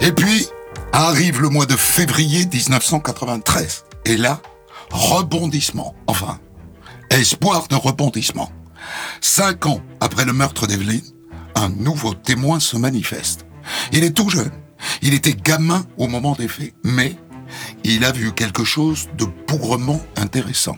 Et puis, arrive le mois de février 1993. Et là, rebondissement. Enfin, espoir de rebondissement. 5 ans après le meurtre d'Evelyn, un nouveau témoin se manifeste. Il est tout jeune. Il était gamin au moment des faits. Mais il a vu quelque chose de bougrement intéressant.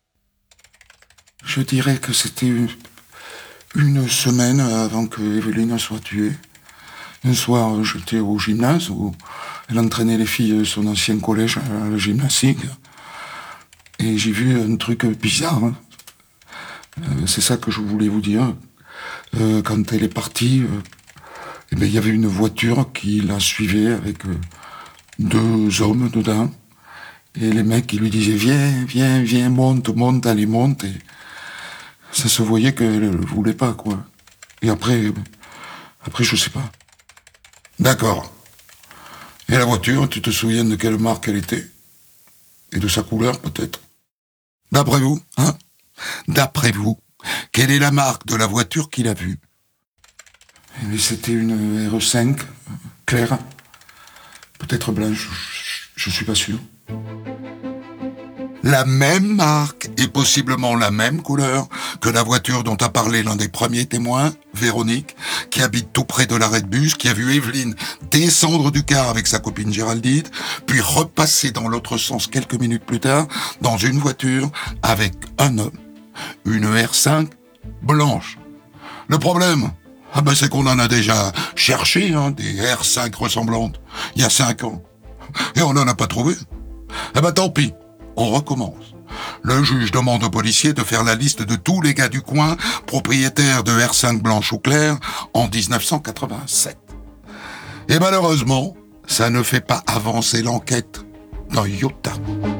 Je dirais que c'était une semaine avant que Evelyn soit tuée. Un soir, j'étais au gymnase où elle entraînait les filles de son ancien collège à la gymnastique. Et j'ai vu un truc bizarre. C'est ça que je voulais vous dire. Quand elle est partie, il y avait une voiture qui la suivait avec 2 hommes dedans. Et les mecs, ils lui disaient « Viens, monte, allez, monte ». Et ça se voyait qu'elle ne voulait pas, quoi. Et après, je sais pas. D'accord. Et la voiture, tu te souviens de quelle marque elle était? Et de sa couleur, peut-être? D'après vous, hein? D'après vous, quelle est la marque de la voiture qu'il a vue? Eh c'était une R5, claire. Peut-être blanche, je suis pas sûr. La même marque et possiblement la même couleur que la voiture dont a parlé l'un des premiers témoins, Véronique, qui habite tout près de l'arrêt de bus, qui a vu Evelyn descendre du car avec sa copine Géraldine, puis repasser dans l'autre sens quelques minutes plus tard dans une voiture avec un homme, une R5 blanche. Le problème, c'est qu'on en a déjà cherché des R5 ressemblantes il y a 5 ans et on n'en a pas trouvé. Tant pis. On recommence. Le juge demande aux policiers de faire la liste de tous les gars du coin propriétaires de R5 blanche ou claire en 1987. Et malheureusement, ça ne fait pas avancer l'enquête d'un iota.